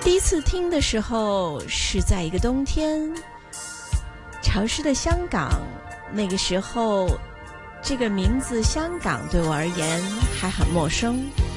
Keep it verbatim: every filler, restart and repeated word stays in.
第一次听的时候是在一个冬天，潮湿的香港，那个时候这个名字香港对我而言还很陌生。